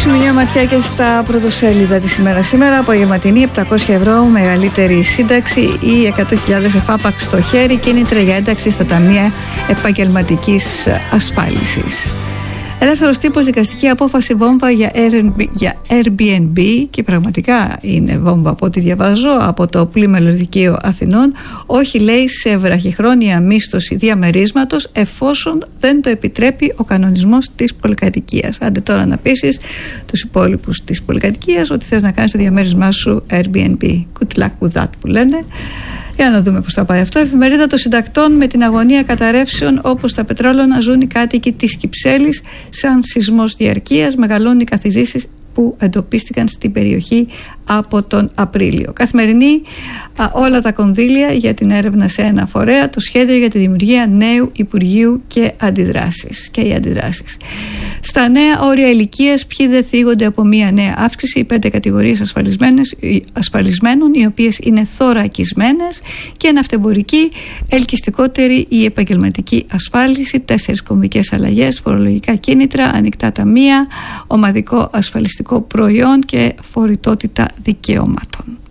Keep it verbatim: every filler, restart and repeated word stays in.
ρίξουμε μια ματιά και στα πρωτοσέλιδα της ημέρα σήμερα. Απογευματινή, επτακόσια ευρώ μεγαλύτερη σύνταξη ή εκατό χιλιάδες εφάπαξ στο χέρι, κίνητρα για ένταξη στα ταμεία επαγγελματικής ασφάλισης. Ελεύθερος τύπος, δικαστική απόφαση βόμβα για Airbnb, και πραγματικά είναι βόμβα από ό,τι διαβάζω από το Πλήμελο Δικείο Αθηνών. Όχι, λέει, σε βραχυχρόνια μίσθωση διαμερίσματος, εφόσον δεν το επιτρέπει ο κανονισμός της πολυκατοικίας. Άντε τώρα να πείσεις τους υπόλοιπους της πολυκατοικίας ότι θες να κάνεις το διαμέρισμά σου Airbnb. Good luck with that, που λένε. Για να δούμε πώς θα πάει αυτό. Εφημερίδα των συντακτών, με την αγωνία καταρρεύσεων όπως τα πετρόλωνα ζουν οι κάτοικοι της Κυψέλης. Σαν σεισμός διαρκείας μεγαλώνουν οι καθιζήσεις που εντοπίστηκαν στην περιοχή από τον Απρίλιο. Καθημερινή, α, όλα τα κονδύλια για την έρευνα σε ένα φορέα, το σχέδιο για τη δημιουργία νέου Υπουργείου και αντιδράσεις. Και οι αντιδράσεις. Στα νέα όρια ηλικίας, ποιοι δεν θίγονται από μια νέα αύξηση, οι πέντε κατηγορίες ασφαλισμένων, οι οποίες είναι θωρακισμένες, και ναυτεμπορική, ελκυστικότερη η επαγγελματική ασφάλιση, τέσσερις κομβικές αλλαγές, φορολογικά κίνητρα, ανοιχτά ταμεία, ομαδικό ασφαλιστικό προϊόν και φορητότητα δικαιωμάτων.